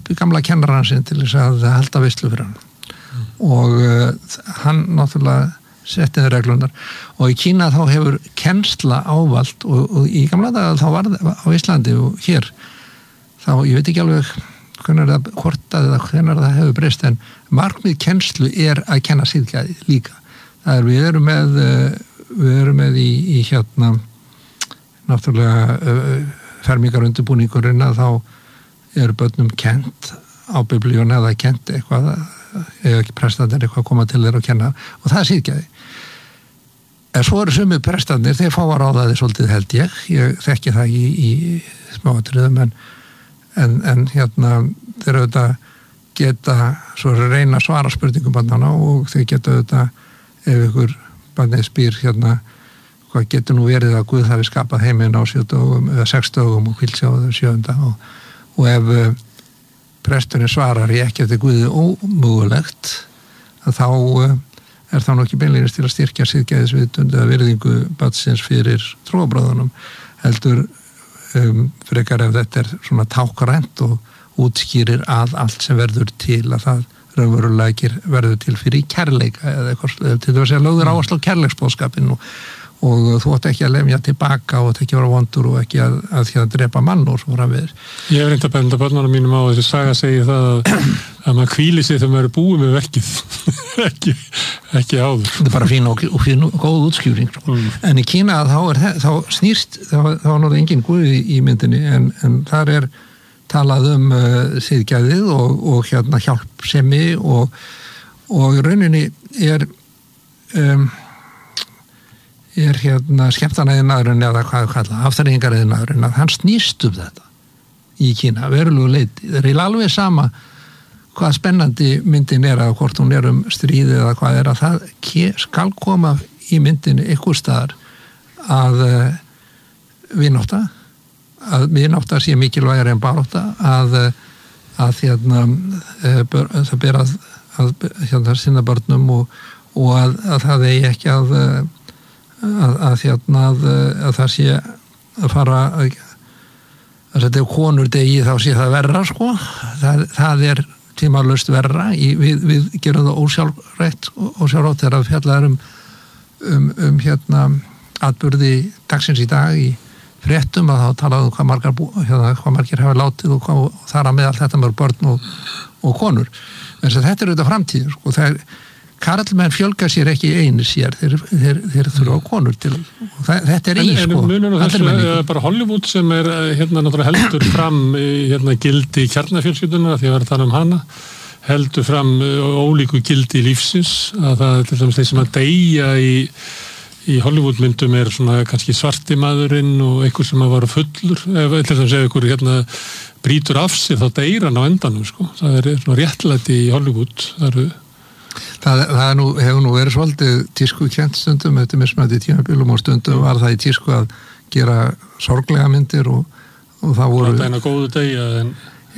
upp gamla kennarann sinn til þess að halda veislu fyrir hann. Og hann náttúrulega setti þeir reglunar og í Kína þá hefur kennsla ávald og í gamla daga þá var það á Íslandi og hér þá, ég veit ekki alveg hvenær það kortað eða hvenær það hefur breyst en markmið kennslu að kenna siðgæði líka. Það við erum með í hérna náttúrulega fermingarundirbúningurinn að þá börnum kennt á biblíun eða kennt eitthvað eða ekki prestandir eitthvað að koma til þeir og kenna og það siðgæði. En svo sumir prestandir, þeir fá að ráða þið svolítið held ég þekki það í smáatriðum en hérna þeir auðvitað geta svo reyna að svara spurningum barnanna og þeir geta auðvitað ef ykkur barnið spyr hérna hvað getur nú verið að Guð hafi skapað heiminn á 7 dögum eða 6 dögum og hvílt sér á 7. og ef presturinn svarar ég ekki eftir Guði ómögulegt að þá það nú ekki beinlegis til að styrkja siðgæðisvitund eða virðingu barnsins fyrir trúarbröðunum heldur frekar ef þetta svona tákrænt og útskýrir að allt sem verður til að það raunverulega verður til fyrir kærleika eða eitthvað til þess að lögður áherslu á kærleiksboðskapinn og þú átt ekki að lemja tilbaka og ekki vera vondur og ekki að drepa mann og svo framvegis. Ég hef reynt að benda börnunum mínum á þessi saga segir það að maður hvíli sig þegar maður búið með verkið ekki áður. Þetta bara fín og góð útskýring. En í Kína þá snýst þá náttúrulega engin Guð í myndinni en þar talað siðgæðið og hérna hjálpsemi og í rauninni hérna skemmtanaiðnaðurinn eða hvað kalla, afþreyingariðnaðurinn að hann snýst þetta í Kína, verulegu leyti. Það alveg sama hvað spennandi myndin að hvort hún stríði eða hvað að það skal koma í myndinni einhvers staðar að vinátta sé mikilvægari en barátta að hérna það ber að hérna sinna börnum og að það eigi ekki að það sé að fara að þetta konur degi þá sé það verra sko það tímalaust verra við gerum það ósjálfrátt þegar að fjallar hérna atburði dagsins í dag í fréttum að þá talaðu hvað margir hafa látið og þar að meðal þetta mörg börn og konur en þetta auðvitað framtíð sko karlmenn fjölga sér ekki einu sér þeir þurfa konur til þetta í sko en munur þessu bara Hollywood sem hérna náttúrulega heldur fram hérna gildi kjarnafjölskyldunar því að vera að tala hana heldur fram ólíku gildi lífsins að það til dæmis þeir sem að deyja í Hollywood myndum svona kannski svarti maðurinn og einhver sem að vara fullur til dæmis ef einhver hérna brýtur af sig þá deyr hann á endanum sko það svona réttlæti í Hollywood Það hefur nú verið svolítið tísku kennt stundum eftir mismætti tímabilum og stundum var það í tísku að gera sorglega myndir og það voru Það eina góðu degja en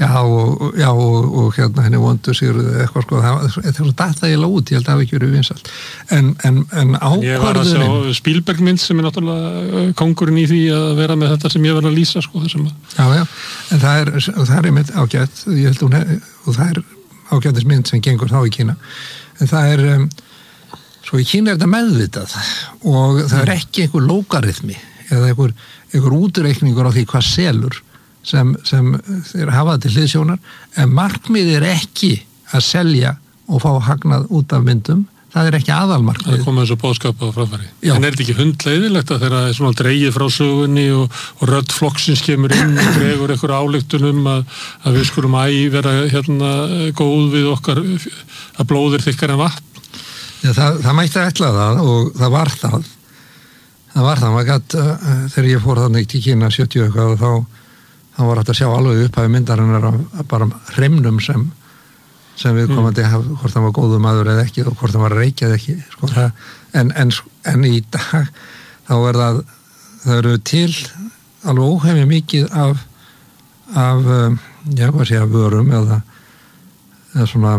og hérna henni vondu sér eitthvað sko það svo datta ég út, ég held að það hafi ekki verið vinsælt en ákvörðunin Ég var að sjá Spielberg mynd sem náttúrulega kóngurinn í því að vera með þetta sem ég var að lýsa sko Já, en það mynd ágætt ég held og það ágættis mynd sem gengur þá í Kína en það svo í Kína þetta meðvitað og það ekki einhver lógaritmi eða einhver útreikningur á því hvað selur sem þeir hafa til hliðsjónar en markmið ekki að selja og fá hagnað út af myndum það ekki aðalmarkmið. Það komið þessu boðskap á framfæri. Já. En þetta ekki hundleiðilegt að þeirra svona dreigið frá sögunni og rödd flokksins kemur inn og dregur einhver ályktunum að við skulum vera hérna góð við okkar að blóðir þykkar en vatn? Já, það mætti ætla það og það var það. Maður gat, þegar ég fór þannig til Kína 70 eitthvað þá var hægt að sjá alveg upphæfi myndarinnar bara hreimnum sem við komandi hvort það var góðu maður eða ekki og hvort það var reykja eða ekki sko, en í dag þá það eru til alveg óhefmi mikið af vörum eða svona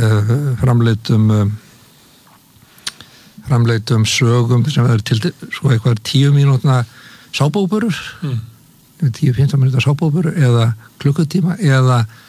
framleitum sögum sem er til sko eitthvað 10 mínútna sábóburur 10-15 mínúta sábóburur eða klukkutíma eða